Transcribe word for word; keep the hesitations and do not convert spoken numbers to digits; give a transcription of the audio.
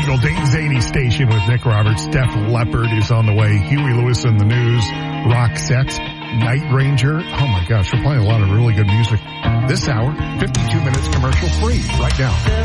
original Dayton Zany station with Nick Roberts. Def Leppard is on the way. Huey Lewis in the News. Roxette. Night Ranger. Oh my gosh, we're playing a lot of really good music this hour. fifty-two minutes commercial free right now.